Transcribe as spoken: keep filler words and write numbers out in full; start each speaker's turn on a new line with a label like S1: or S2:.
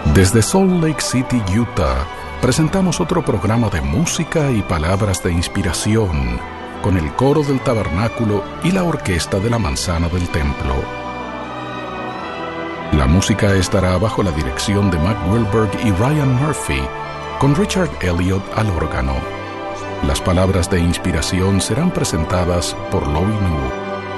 S1: Desde Salt Lake City, Utah, presentamos otro programa de música y palabras de inspiración con el coro del tabernáculo y la orquesta de la manzana del templo. La música estará bajo la dirección de Mac Wilberg y Ryan Murphy, con Richard Elliott al órgano. Las palabras de inspiración serán presentadas por Loy Nu.